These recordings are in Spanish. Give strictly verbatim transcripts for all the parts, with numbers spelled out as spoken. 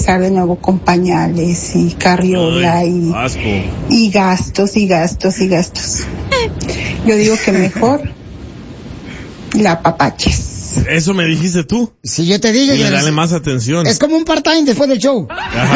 empezar de nuevo con pañales y carriola. Ay, y, asco. y gastos y gastos y gastos. Yo digo que mejor la apapaches. Eso me dijiste tú. Si yo te digo. Y le dale más atención. Es como un part-time después del show.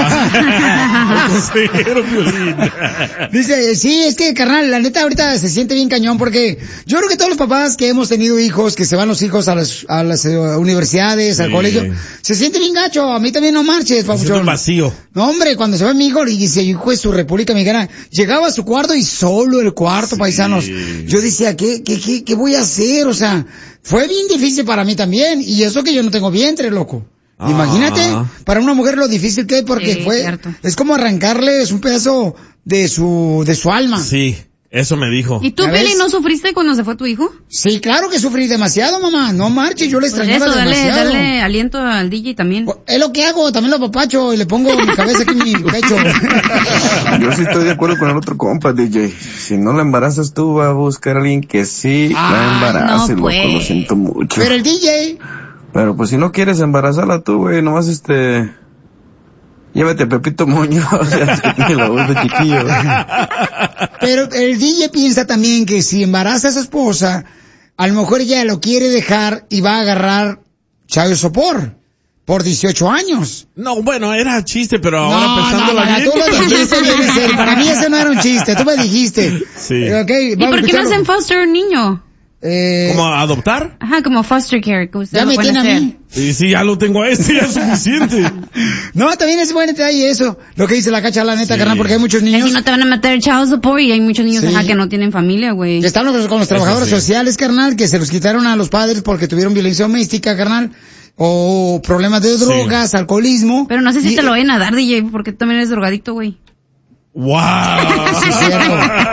Dice, sí, es que, carnal, la neta ahorita se siente bien cañón porque yo creo que todos los papás que hemos tenido hijos, que se van los hijos a las, a las uh, universidades, sí. al colegio, se siente bien gacho. A mí también no marches, papuchón. Un vacío. No, hombre, cuando se va mi hijo y dice, hijo de su República Mexicana, llegaba a su cuarto y solo el cuarto, sí. paisanos. Yo decía, ¿qué, qué, qué, qué voy a hacer? O sea, fue bien difícil para mí también, y eso que yo no tengo vientre, loco. Ah. Imagínate, para una mujer lo difícil que es, porque sí, fue, cierto. Es como arrancarles un pedazo de su, de su alma. Sí, eso me dijo. ¿Y tú, Pili, no sufriste cuando se fue tu hijo? Sí, claro que sufrí demasiado, mamá, no marches, yo le extrañaba pues eso, dale, demasiado. Dale aliento al D J también. Es lo que hago, también lo apapacho y le pongo mi cabeza aquí en mi pecho. Yo sí estoy de acuerdo con el otro compa, D J. Si no la embarazas tú, va a buscar a alguien que sí ah, la embarace, no, pues. Loco, lo siento mucho. Pero el D J... Pero pues si no quieres embarazarla tú, güey, nomás este... Llévate a Pepito Muñoz, o sea, es que tiene la voz de chiquillo. Pero el D J piensa también que si embaraza a su esposa, a lo mejor ella lo quiere dejar y va a agarrar child support por dieciocho años. No, bueno, era chiste, pero no, ahora pensándola no, no, bien. Tú lo dijiste bien en serio. Para mí ese no era un chiste, tú me dijiste. Sí. Okay, ¿y por qué no hacen foster un niño? Eh, ¿Cómo adoptar? Ajá, como foster care. Que usted ya lo me tiene a mí. Y sí, ya lo tengo a este, ya es suficiente. No, también es buen detalle eso. Lo que dice la Cacha, la neta, sí. carnal, porque hay muchos niños. Y no te van a meter el child support y hay muchos niños sí. ajá, que no tienen familia, güey. Están los, con los trabajadores sí. sociales, carnal, que se los quitaron a los padres porque tuvieron violencia doméstica, carnal. O problemas de drogas, sí. alcoholismo. Pero no sé si y, te lo vayan a dar, D J, porque tú también eres drogadicto, güey. ¡Wow! Sí, cierto.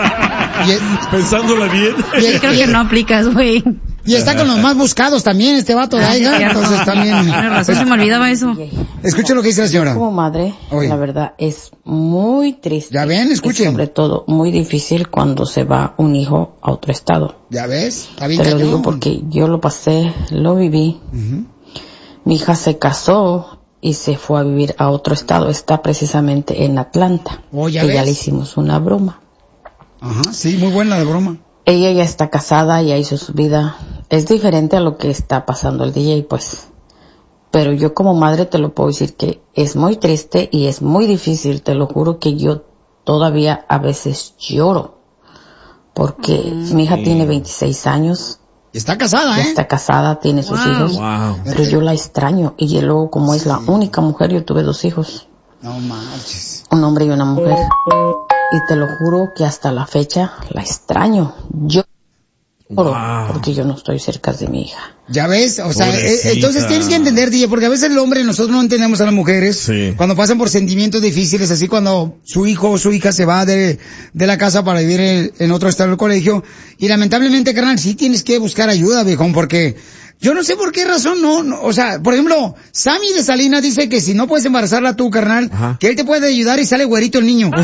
Y es, Pensándola bien. Y es, creo que no aplicas, güey. Y está con los más buscados también, este vato de Aiga, entonces también... Tienes razón, se me olvidaba eso. Escuche lo que dice la señora. Como madre, Oye. la verdad, es muy triste. Ya ven, escuchen. Y sobre todo, muy difícil cuando se va un hijo a otro estado. Ya ves, está bien. Te lo digo porque yo lo pasé, lo viví. Uh-huh. Mi hija se casó y se fue a vivir a otro estado. Está precisamente en Atlanta. Oh, ya que ves. ya le hicimos una broma. Ajá, sí, muy buena de broma. Ella ya está casada, ya hizo su vida. Es diferente a lo que está pasando el D J, pues. Pero yo como madre te lo puedo decir que es muy triste y es muy difícil. Te lo juro que yo todavía a veces lloro. Porque mm, mi hija sí. tiene veintiséis años. Está casada, ¿eh? Está casada, tiene sus wow. hijos. Wow. Pero yo la extraño. Y luego, como sí. es la única mujer, yo tuve dos hijos. No manches. Un hombre y una mujer. Y te lo juro que hasta la fecha la extraño. Yo lloro wow. porque yo no estoy cerca de mi hija. Ya ves, o sea, eh, entonces tienes que entender, D J, porque a veces el hombre, nosotros no entendemos a las mujeres sí. cuando pasan por sentimientos difíciles, así cuando su hijo o su hija se va de, de la casa para vivir en, en otro estado del colegio, y lamentablemente, carnal, sí tienes que buscar ayuda, viejón, porque yo no sé por qué razón, no, no, o sea, por ejemplo, Sammy de Salinas dice que si no puedes embarazarla tú, carnal, ajá. que él te puede ayudar y sale güerito el niño.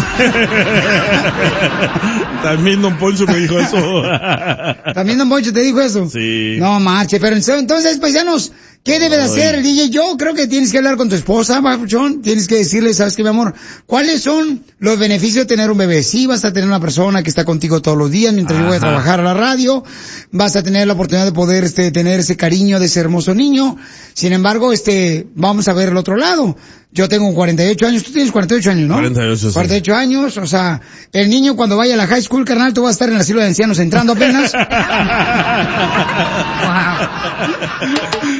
También Don Poncho me dijo eso. ¿También Don Poncho te dijo eso? Sí. No marche, pero entonces, paisanos, ¿qué debe de hacer el D J? Yo creo que tienes que hablar con tu esposa, Papuchón, tienes que decirle, ¿sabes qué, mi amor? ¿Cuáles son los beneficios de tener un bebé? Sí, vas a tener una persona que está contigo todos los días mientras ajá. yo voy a trabajar a la radio, vas a tener la oportunidad de poder este tener ese cariño de ese hermoso niño. Sin embargo, este, vamos a ver el otro lado. Yo tengo cuarenta y ocho años, tú tienes cuarenta y ocho años, ¿no? cuarenta y ocho, sí. cuarenta y ocho años, o sea, el niño cuando vaya a la high school, carnal, tú vas a estar en el asilo de ancianos entrando apenas. Wow.